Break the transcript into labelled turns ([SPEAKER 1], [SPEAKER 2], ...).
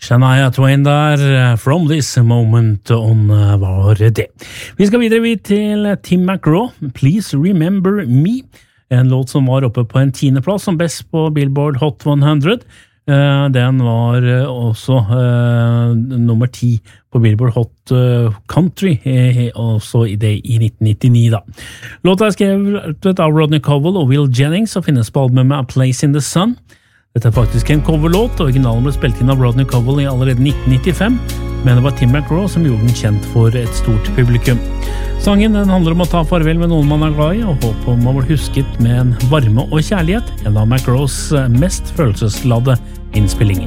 [SPEAKER 1] Shania Twain der, From This Moment On var det. Vi skal videre til Tim McGraw, Please Remember Me, en låt som var oppe på en 10. plass som best på Billboard Hot 100. Den var også nummer 10 på Billboard Hot Country, også i 1999 da. Låta skrevet av Rodney Cowell og Will Jennings og finnes på albumet A Place in the Sun. Dette faktisk en coverlåt, originalen ble spilt inn av Rodney Cowell i allerede 1995, men det var Tim McGraw som gjorde den kjent for et stort publikum. Sangen den handler om å ta farvel med noen man er glad i, og håpe om å bli husket med en varme og kjærlighet, en av McGraws mest følelsesladde innspillinger.